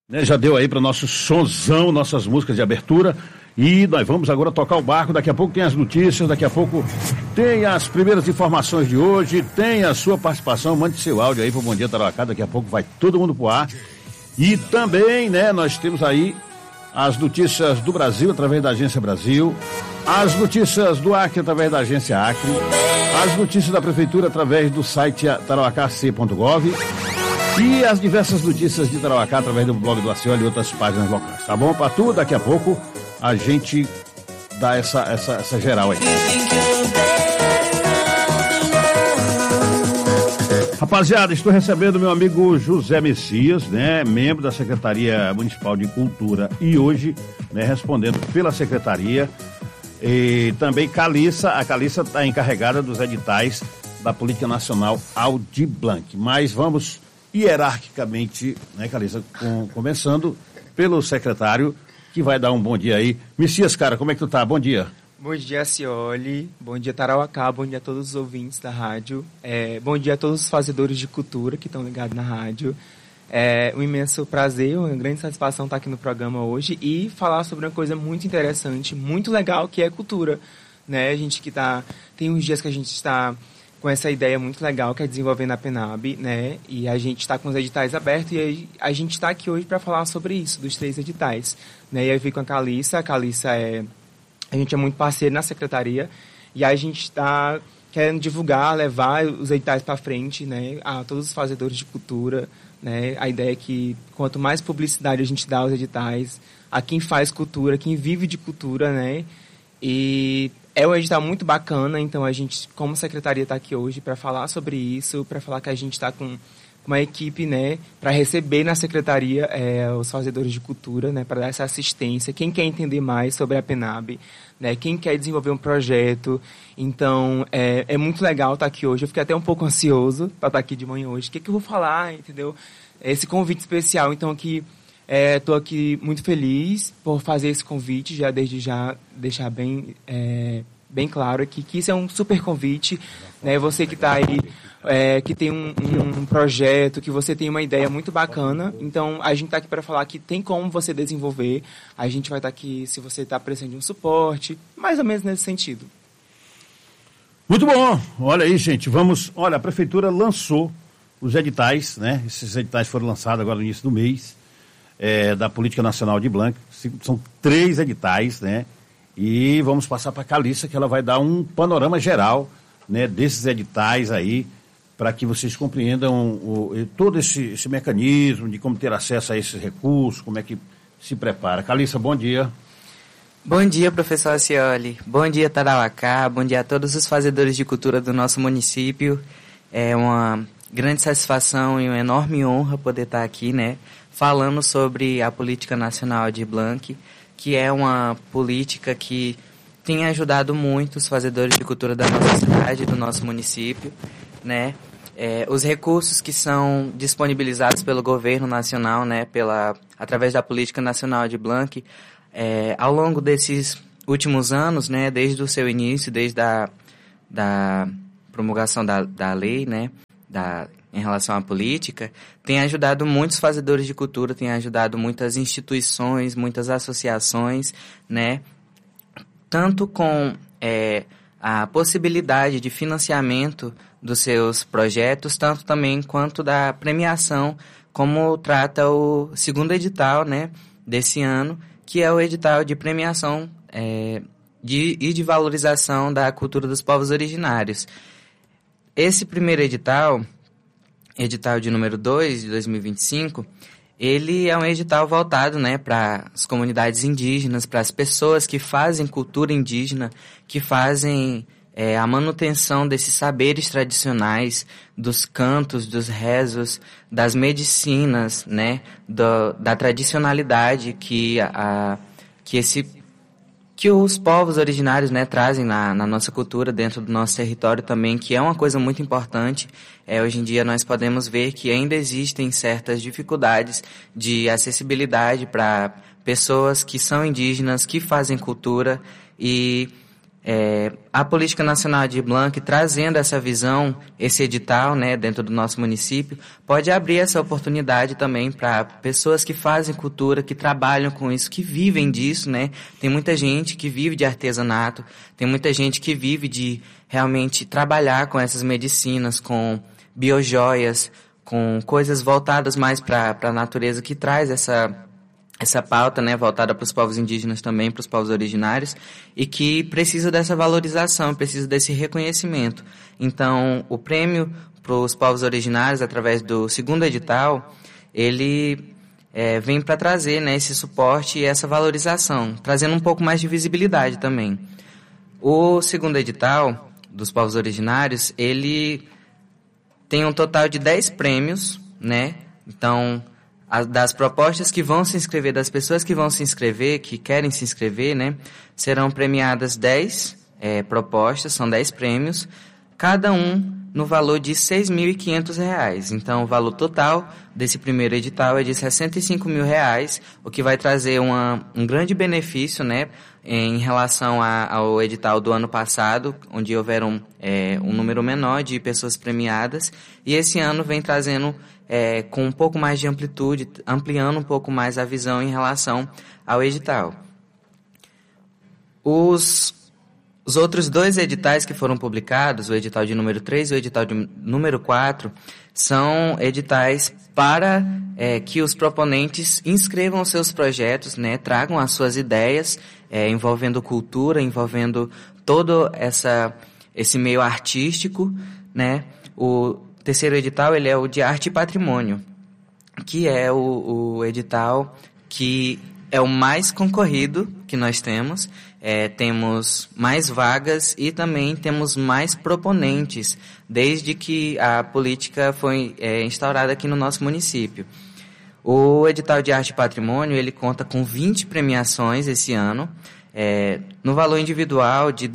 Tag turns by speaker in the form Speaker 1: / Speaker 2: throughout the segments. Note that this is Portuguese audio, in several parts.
Speaker 1: Né, já deu aí para o nosso sonzão, nossas músicas de abertura. E nós vamos agora tocar o barco. Daqui a pouco tem as notícias, daqui a pouco tem as primeiras informações de hoje, tem a sua participação. Mande seu áudio aí pro Bom Dia Tarauacá. Daqui a pouco vai todo mundo pro ar. E também, né, nós temos aí as notícias do Brasil através da Agência Brasil, as notícias do Acre através da Agência Acre, as notícias da Prefeitura através do site tarauacac.gov e as diversas notícias de Tarauacá através do blog do Acioli e outras páginas locais. Tá bom? Para tudo, daqui a pouco a gente dá essa geral aí. Rapaziada, estou recebendo meu amigo José Messias, né, membro da Secretaria Municipal de Cultura e hoje, né, respondendo pela Secretaria, e também Calissa. A Calissa está encarregada dos editais da Política Nacional Aldir Blanc. Mas vamos hierarquicamente, né, Calissa, começando pelo secretário, que vai dar um bom dia aí. Messias, cara, como é que tu tá? Bom dia.
Speaker 2: Bom dia, Acioli. Bom dia, Tarauacá. Bom dia a todos os ouvintes da rádio. Bom dia a todos os fazedores de cultura que estão ligados na rádio. É um imenso prazer, uma grande satisfação estar aqui no programa hoje e falar sobre uma coisa muito interessante, muito legal, que é cultura. Né? A gente que tem uns dias que a gente está com essa ideia muito legal, que é desenvolver na PENAB, né? E a gente está com os editais abertos e aí a gente está aqui hoje para falar sobre isso, dos 3 editais. Né? E aí eu vim com a Calissa. A gente é muito parceiro na secretaria e a gente está querendo divulgar, levar os editais para frente, né, a todos os fazedores de cultura. Né? A ideia é que quanto mais publicidade a gente dá aos editais, a quem faz cultura, quem vive de cultura, né? E é um edital muito bacana, então a gente, como secretaria, está aqui hoje para falar sobre isso, para falar que a gente está com uma equipe, né, para receber na secretaria os fazedores de cultura, né, para dar essa assistência. Quem quer entender mais sobre a PENAB, né, quem quer desenvolver um projeto. Então, é muito legal estar aqui hoje. Eu fiquei até um pouco ansioso para estar aqui de manhã hoje. O que eu vou falar, entendeu? Esse convite especial. Então, aqui, estou aqui muito feliz por fazer esse convite, desde já deixar bem claro aqui que isso é um super convite, né? Você que está aí, que tem um projeto, que você tem uma ideia muito bacana, então a gente está aqui para falar que tem como você desenvolver. A gente vai estar aqui se você está precisando de um suporte, mais ou menos nesse sentido.
Speaker 1: Muito bom, olha aí, gente, olha, a Prefeitura lançou os editais, né? Esses editais foram lançados agora no início do mês, da Política Nacional Aldir Blanc. São 3 editais, né? E vamos passar para a Calissa, que ela vai dar um panorama geral, né, desses editais aí, para que vocês compreendam todo esse mecanismo de como ter acesso a esses recursos, como é que se prepara. Calissa, bom dia.
Speaker 3: Bom dia, professor Acioli. Bom dia, Tarauacá. Bom dia a todos os fazedores de cultura do nosso município. É uma grande satisfação e uma enorme honra poder estar aqui, né, falando sobre a Política Nacional Aldir Blanc, que é uma política que tem ajudado muito os fazedores de cultura da nossa cidade, do nosso município, né? Os recursos que são disponibilizados pelo governo nacional, né, através da Política Nacional Aldir Blanc, ao longo desses últimos anos, né, desde o seu início, desde da promulgação da lei, né, em relação à política, tem ajudado muitos fazedores de cultura, tem ajudado muitas instituições, muitas associações, né, tanto com a possibilidade de financiamento dos seus projetos, tanto também quanto da premiação, como trata o segundo edital, né, desse ano, que é o edital de premiação e de valorização da cultura dos povos originários. Esse primeiro edital de número 2, de 2025, ele é um edital voltado, né, para as comunidades indígenas, para as pessoas que fazem cultura indígena, que fazem a manutenção desses saberes tradicionais, dos cantos, dos rezos, das medicinas, né, da tradicionalidade que os povos originários, né, trazem na nossa cultura, dentro do nosso território também, que é uma coisa muito importante. Hoje em dia nós podemos ver que ainda existem certas dificuldades de acessibilidade para pessoas que são indígenas, que fazem cultura, e a Política Nacional Aldir Blanc, trazendo essa visão, esse edital, né, dentro do nosso município, pode abrir essa oportunidade também para pessoas que fazem cultura, que trabalham com isso, que vivem disso, né? Tem muita gente que vive de artesanato, tem muita gente que vive de realmente trabalhar com essas medicinas, com biojoias, com coisas voltadas mais para a natureza, que traz essa pauta, né, voltada para os povos indígenas também, para os povos originários, e que precisa dessa valorização, precisa desse reconhecimento. Então, o prêmio para os povos originários, através do segundo edital, ele vem para trazer, né, esse suporte e essa valorização, trazendo um pouco mais de visibilidade também. O segundo edital dos povos originários, ele tem um total de 10 prêmios, né? Então, das propostas que vão se inscrever, das pessoas que vão se inscrever, que querem se inscrever, né, serão premiadas 10 propostas, são 10 prêmios, cada um no valor de R$ 6.500. Então, o valor total desse primeiro edital é de R$ 65 mil, o que vai trazer um grande benefício, né, em relação ao edital do ano passado, onde houveram um número menor de pessoas premiadas, e esse ano vem trazendo com um pouco mais de amplitude, ampliando um pouco mais a visão em relação ao edital. Os outros 2 editais que foram publicados, o edital de número 3 e o edital de número 4, são editais para que os proponentes inscrevam seus projetos, né, tragam as suas ideias, envolvendo cultura, envolvendo todo esse meio artístico, né. O terceiro edital, ele é o de arte e patrimônio, que é o edital que é o mais concorrido que nós temos. Temos mais vagas e também temos mais proponentes, desde que a política foi instaurada aqui no nosso município. O edital de arte e patrimônio, ele conta com 20 premiações esse ano, no valor individual de R$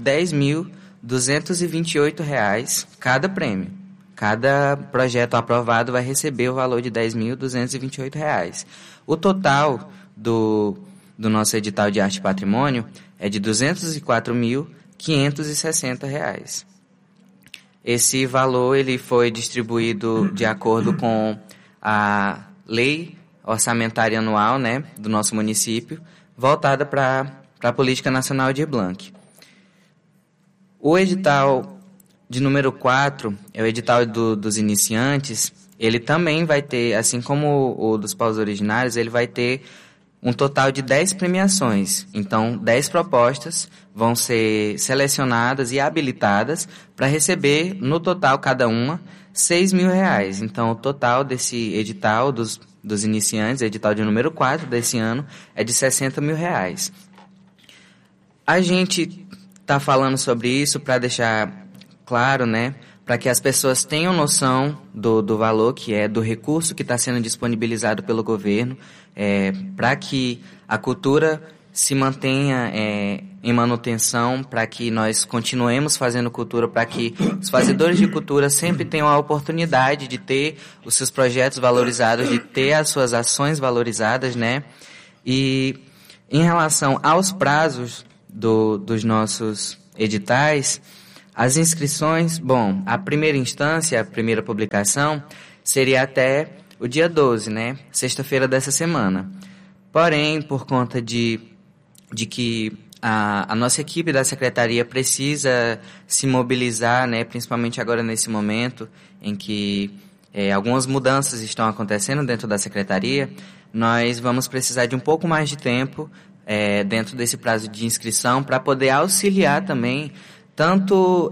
Speaker 3: 10.228 cada prêmio. Cada projeto aprovado vai receber o valor de R$ 10.228. O total do nosso edital de arte e patrimônio é de R$ 204.560. Esse valor ele foi distribuído de acordo com a lei orçamentária anual, né, do nosso município, voltada para a Política Nacional Aldir Blanc. O edital de número 4, é o edital dos iniciantes, ele também vai ter, assim como o dos povos originários, ele vai ter um total de 10 premiações. Então, 10 propostas vão ser selecionadas e habilitadas para receber, no total, cada uma, R$ 6.000. Então, o total desse edital dos iniciantes, edital de número 4 desse ano, é de R$ 60 mil. A gente está falando sobre isso para deixar claro, né, para que as pessoas tenham noção do valor que é, do recurso que está sendo disponibilizado pelo governo, para que a cultura se mantenha em manutenção, para que nós continuemos fazendo cultura, para que os fazedores de cultura sempre tenham a oportunidade de ter os seus projetos valorizados, de ter as suas ações valorizadas, né? E em relação aos prazos dos nossos editais, as inscrições, bom, a primeira instância, a primeira publicação, seria até o dia 12, né? Sexta-feira dessa semana. Porém, por conta de que a nossa equipe da secretaria precisa se mobilizar, né? Principalmente agora nesse momento em que algumas mudanças estão acontecendo dentro da secretaria, nós vamos precisar de um pouco mais de tempo dentro desse prazo de inscrição para poder auxiliar também tanto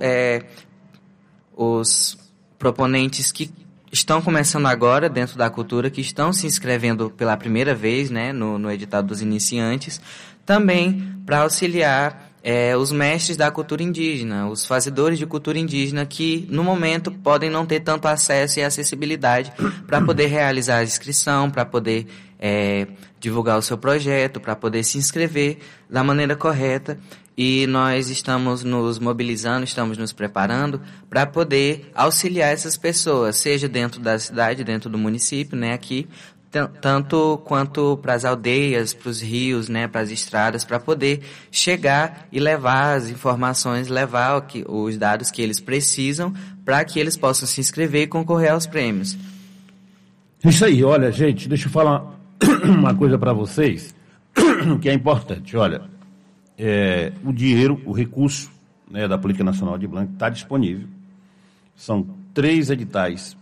Speaker 3: os proponentes que estão começando agora dentro da cultura, que estão se inscrevendo pela primeira vez, né, no edital dos iniciantes, também para auxiliar os mestres da cultura indígena, os fazedores de cultura indígena que, no momento, podem não ter tanto acesso e acessibilidade para poder realizar a inscrição, para poder divulgar o seu projeto, para poder se inscrever da maneira correta. E nós estamos nos mobilizando, estamos nos preparando para poder auxiliar essas pessoas, seja dentro da cidade, dentro do município, né, aqui, tanto quanto para as aldeias, para os rios, né, para as estradas, para poder chegar e levar as informações, levar os dados que eles precisam para que eles possam se inscrever e concorrer aos prêmios.
Speaker 1: Isso aí, olha, gente, deixa eu falar uma coisa para vocês que é importante. Olha, o dinheiro, o recurso, né, da Política Nacional de Blanc está disponível. São 3 editais.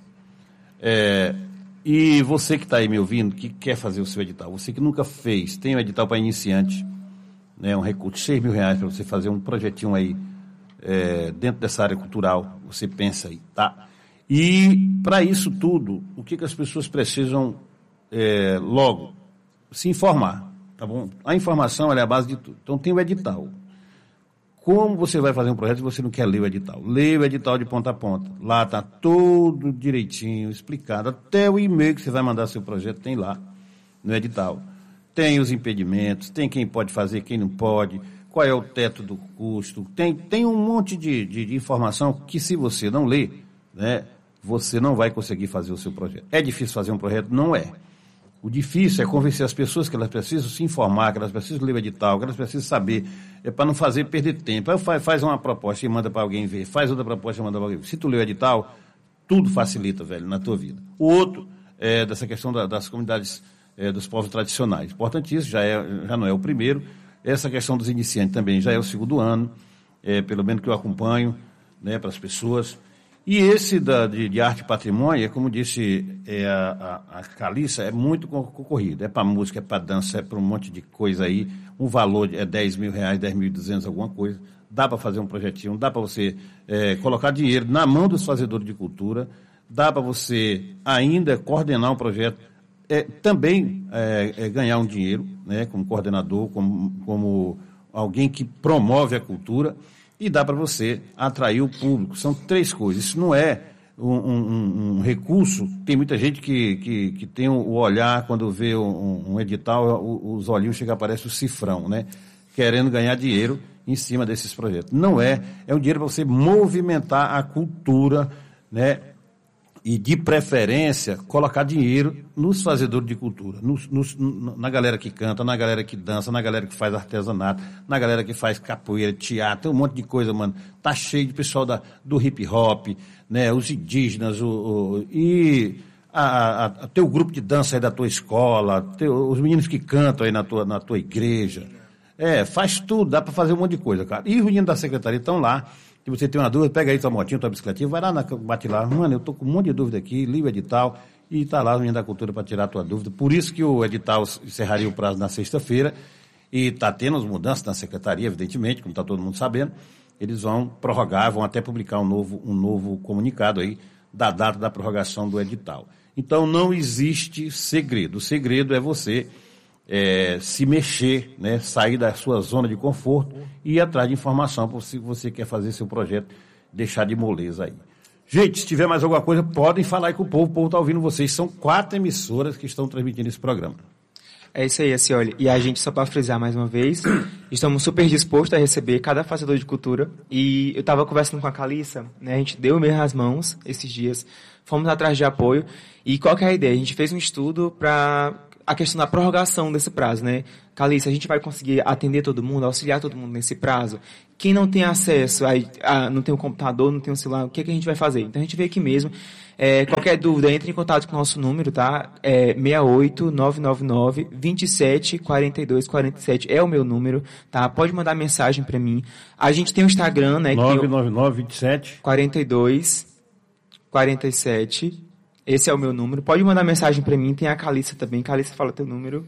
Speaker 1: E você que está aí me ouvindo, que quer fazer o seu edital, você que nunca fez, tem um edital para iniciante, né, um recurso de R$6.000 para você fazer um projetinho aí dentro dessa área cultural, você pensa aí, tá? E para isso tudo, o que as pessoas precisam logo? Se informar, tá bom? A informação ela é a base de tudo. Então tem o edital. Como você vai fazer um projeto se você não quer ler o edital? Leia o edital de ponta a ponta. Lá está todo direitinho, explicado. Até o e-mail que você vai mandar seu projeto tem lá, no edital. Tem os impedimentos, tem quem pode fazer, quem não pode, qual é o teto do custo. Tem um monte de informação que, se você não ler, né, você não vai conseguir fazer o seu projeto. É difícil fazer um projeto? Não é. O difícil é convencer as pessoas que elas precisam se informar, que elas precisam ler o edital, que elas precisam saber, para não fazer perder tempo. Aí faz uma proposta e manda para alguém ver, faz outra proposta e manda para alguém ver. Se tu lê o edital, tudo facilita, velho, na tua vida. O outro é dessa questão das comunidades, dos povos tradicionais. Importantíssimo, já não é o primeiro. Essa questão dos iniciantes também já é o segundo ano, pelo menos que eu acompanho, né, para as pessoas. E esse de arte e patrimônio, como disse a Calissa, é muito concorrido. É para música, é para dança, é para um monte de coisa aí. Um valor é R$10.000, 10.200, alguma coisa. Dá para fazer um projetinho, dá para você colocar dinheiro na mão dos fazedores de cultura, dá para você ainda coordenar um projeto, também ganhar um dinheiro, né, como coordenador, como alguém que promove a cultura. E dá para você atrair o público. São 3 coisas. Isso não é um recurso. Tem muita gente que tem o olhar, quando vê um edital, os olhinhos chegam, aparece o cifrão, né? Querendo ganhar dinheiro em cima desses projetos. Não é. É um dinheiro para você movimentar a cultura, né? E, de preferência, colocar dinheiro nos fazedores de cultura, na galera que canta, na galera que dança, na galera que faz artesanato, na galera que faz capoeira, teatro, tem um monte de coisa, mano. Tá cheio de pessoal do hip hop, né? Os indígenas, teu grupo de dança aí da tua escola, os meninos que cantam aí na tua igreja. Faz tudo, dá para fazer um monte de coisa, cara. E os meninos da secretaria estão lá. Se você tem uma dúvida, pega aí tua motinha, tua bicicletinha, vai lá, bate lá. Mano, eu tô com um monte de dúvida aqui, liga o edital e tá lá o Menino da Cultura para tirar a tua dúvida. Por isso que o edital encerraria o prazo na sexta-feira e tá tendo as mudanças na secretaria, evidentemente, como tá todo mundo sabendo. Eles vão prorrogar, vão até publicar um novo comunicado aí da data da prorrogação do edital. Então não existe segredo. O segredo é você se mexer, né, sair da sua zona de conforto e ir atrás de informação se você quer fazer seu projeto, deixar de moleza aí. Gente, se tiver mais alguma coisa, podem falar aí com o povo está ouvindo vocês. São 4 emissoras que estão transmitindo esse programa.
Speaker 2: É isso aí, Acioli. E a gente, só para frisar mais uma vez, estamos super dispostos a receber cada fazedor de cultura. E eu estava conversando com a Calissa, né, a gente deu mesmo as mãos esses dias, fomos atrás de apoio. E qual que é a ideia? A gente fez um estudo para a questão da prorrogação desse prazo, né? Calissa, a gente vai conseguir atender todo mundo, auxiliar todo mundo nesse prazo? Quem não tem acesso, não tem um computador, não tem um celular, o que a gente vai fazer? Então a gente veio aqui mesmo. Qualquer dúvida, entre em contato com o nosso número, tá? 68999 27 42 47 é o meu número, tá? Pode mandar mensagem para mim. A gente tem o Instagram, né?
Speaker 1: 999 27
Speaker 2: 42 47. Esse é o meu número. Pode mandar mensagem para mim. Tem a Calissa também. Calissa, fala teu número.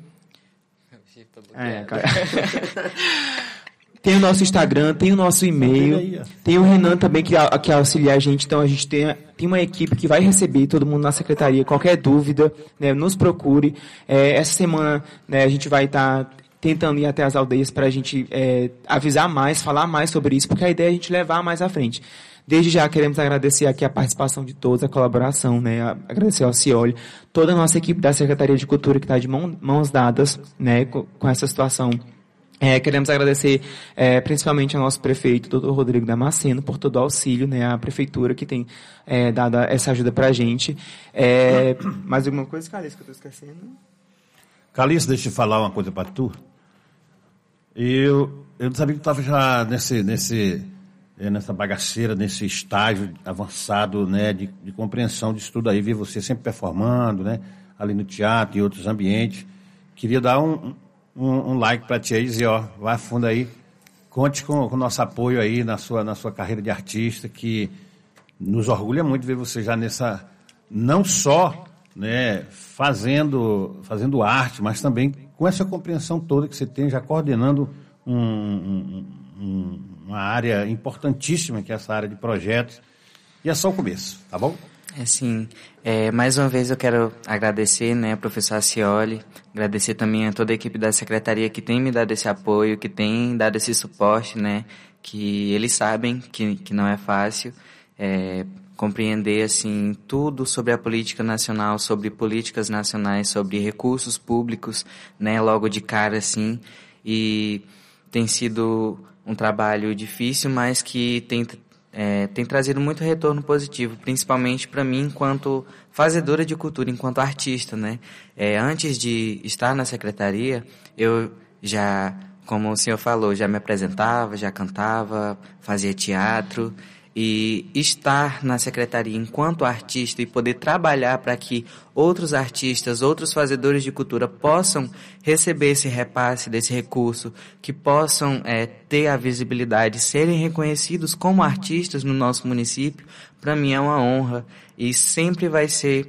Speaker 2: Tem o nosso Instagram, tem o nosso e-mail. Tem o Renan também que auxilia a gente. Então a gente tem uma equipe que vai receber todo mundo na secretaria. Qualquer dúvida, né, nos procure. Essa semana, né, a gente vai estar tentando ir até as aldeias para a gente avisar mais, falar mais sobre isso, porque a ideia é a gente levar mais à frente. Desde já queremos agradecer aqui a participação de todos, a colaboração, né? Agradecer ao Acioli, toda a nossa equipe da Secretaria de Cultura que está de mãos dadas, né? Com essa situação Queremos agradecer principalmente ao nosso prefeito, Dr. Rodrigo Damasceno, por todo o auxílio, né, à prefeitura que tem dado essa ajuda para a gente. Mais alguma coisa, Calixto, que eu estou esquecendo?
Speaker 1: Calixto, deixa eu falar uma coisa para tu. Eu não sabia que tu estava já nessa bagaceira, nesse estágio avançado, né, de compreensão disso tudo aí. Vi você sempre performando, né, ali no teatro e outros ambientes. Queria dar um like para ti aí, dizer, vai a fundo aí, conte com o nosso apoio aí na sua carreira de artista, que nos orgulha muito ver você já nessa, não só, né, fazendo arte, mas também com essa compreensão toda que você tem, já coordenando uma área importantíssima, que é essa área de projetos, e é só o começo, tá bom?
Speaker 3: Sim, mais uma vez eu quero agradecer, né, ao professor Acioli, agradecer também a toda a equipe da secretaria que tem me dado esse apoio, que tem dado esse suporte, né, que eles sabem que não é fácil, compreender, assim, tudo sobre a política nacional, sobre políticas nacionais, sobre recursos públicos, né, logo de cara, assim, e tem sido um trabalho difícil, mas que tem trazido muito retorno positivo, principalmente para mim enquanto fazedora de cultura, enquanto artista, né? Antes de estar na secretaria, eu já, como o senhor falou, já me apresentava, já cantava, fazia teatro, e estar na secretaria enquanto artista e poder trabalhar para que outros artistas, outros fazedores de cultura possam receber esse repasse desse recurso, que possam ter a visibilidade, serem reconhecidos como artistas no nosso município, para mim é uma honra e sempre vai ser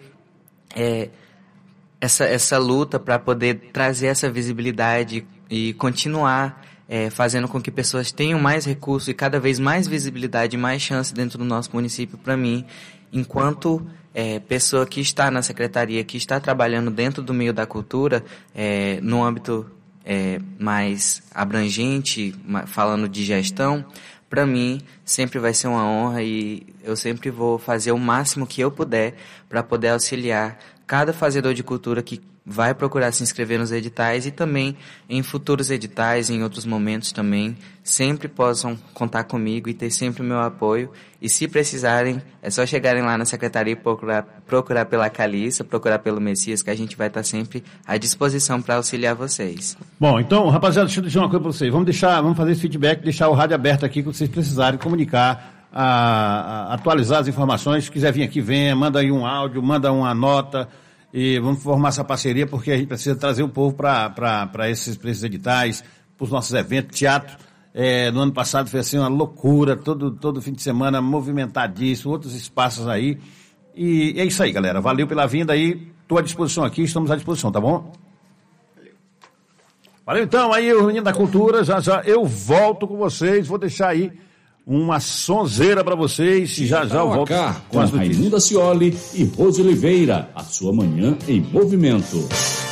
Speaker 3: essa luta para poder trazer essa visibilidade e continuar fazendo com que pessoas tenham mais recursos e cada vez mais visibilidade e mais chance dentro do nosso município. Para mim, enquanto pessoa que está na secretaria, que está trabalhando dentro do meio da cultura, no âmbito mais abrangente, falando de gestão, para mim sempre vai ser uma honra e eu sempre vou fazer o máximo que eu puder para poder auxiliar cada fazedor de cultura que vai procurar se inscrever nos editais e também em futuros editais, em outros momentos também, sempre possam contar comigo e ter sempre o meu apoio. E se precisarem, é só chegarem lá na secretaria e procurar pela Calissa, procurar pelo Messias, que a gente vai estar sempre à disposição para auxiliar vocês.
Speaker 1: Bom, então, rapaziada, deixa eu dizer uma coisa para vocês. Vamos fazer esse feedback, deixar o rádio aberto aqui, quando vocês precisarem comunicar, atualizar as informações. Se quiser vir aqui, venha, manda aí um áudio, manda uma nota. E vamos formar essa parceria porque a gente precisa trazer o povo para esses editais, para os nossos eventos. Teatro, no ano passado foi assim uma loucura, todo fim de semana, movimentadíssimo, outros espaços aí. E é isso aí, galera. Valeu pela vinda aí. Estou à disposição aqui, estamos à disposição, tá bom? Valeu então, aí o Menino da Cultura, já eu volto com vocês, vou deixar aí uma sonzeira para vocês e já eu volto
Speaker 4: com as notícias. Raimundo Acioli e Rose Oliveira, a sua manhã em movimento.